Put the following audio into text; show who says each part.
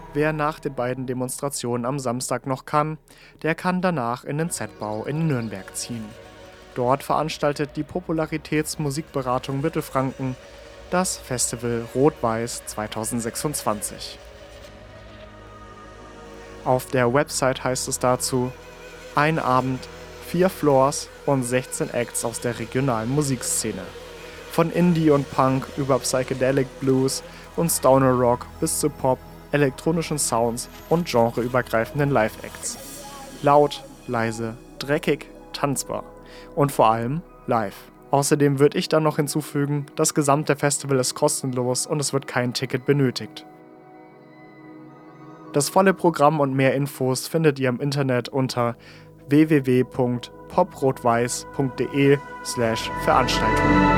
Speaker 1: Wer nach den beiden Demonstrationen am Samstag noch kann, der kann danach in den Z-Bau in Nürnberg ziehen. Dort veranstaltet die Popularitätsmusikberatung Mittelfranken das Festival Rot-Weiß 2026. Auf der Website heißt es dazu: ein Abend, 4 Floors und 16 Acts aus der regionalen Musikszene. Von Indie und Punk über Psychedelic Blues und Stoner Rock bis zu Pop, elektronischen Sounds und genreübergreifenden Live-Acts. Laut, leise, dreckig, tanzbar und vor allem live. Außerdem würde ich dann noch hinzufügen, das gesamte Festival ist kostenlos und es wird kein Ticket benötigt. Das volle Programm und mehr Infos findet ihr im Internet unter www.poprotweiß.de/Veranstaltungen.